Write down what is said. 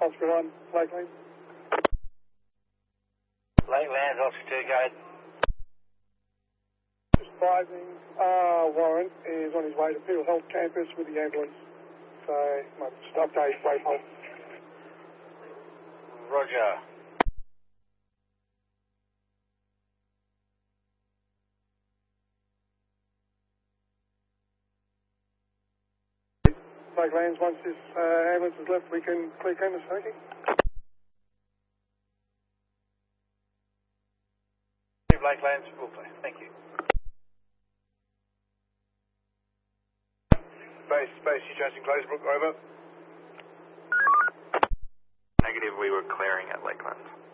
Oscar 1, Lakeland. Lakeland, Oscar 2, go ahead. Just advising, Warren is on his way to Peel Health Campus with the ambulance. So, might just update waypoint. Roger. Lakelands, once this ambulance is left, we can clear campus, thank you. Lakelands, all clear, thank you. Base, you chasing Glazebrook, over. Negative, we were clearing at Lakelands.